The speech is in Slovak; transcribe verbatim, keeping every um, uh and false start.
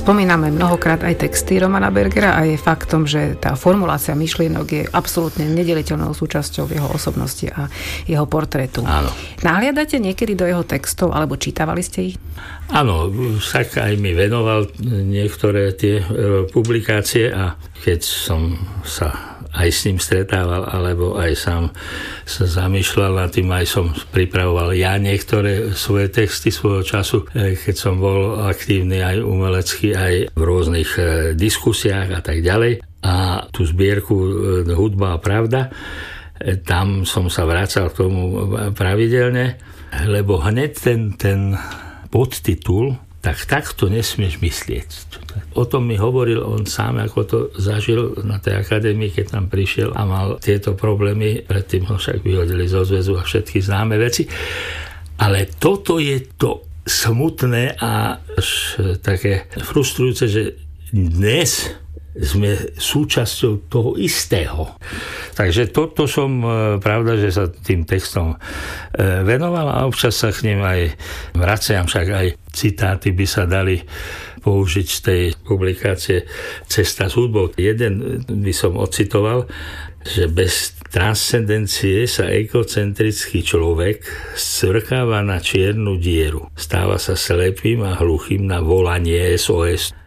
spomíname mnohokrát aj texty Romana Bergera a je faktom, že tá formulácia myšlienok je absolútne nedeliteľnou súčasťou jeho osobnosti a jeho portrétu. Áno. Nahliadate niekedy do jeho textov, alebo čítavali ste ich? Áno, však aj mi venoval niektoré tie publikácie a keď som sa aj s ním stretával, alebo aj sám sa zamýšľal nad tým, aj som pripravoval ja niektoré svoje texty svojho času, keď som bol aktívny aj umelecky, aj v rôznych diskusiách a tak ďalej. A tú zbierku Hudba a pravda, tam som sa vracal k tomu pravidelne, lebo hneď ten, ten podtitul, tak takto nesmieš myslieť. O tom mi hovoril on sám, ako to zažil na tej akadémii, keď tam prišiel a mal tieto problémy. Predtým ho však vyhodili zo zväzu a všetky známe veci. Ale toto je to smutné a až také frustrujúce, že dnes sme súčasťou toho istého. Takže toto som, pravda, že sa tým textom venoval a občas sa k nim aj vraciam, však aj citáty by sa dali použiť z tej publikácie Cesta s hudbou. Jeden by som ocitoval, že bez transcendencie sa egocentrický človek scvrkáva na čiernu dieru. Stáva sa slepým a hluchým na volanie es ó es.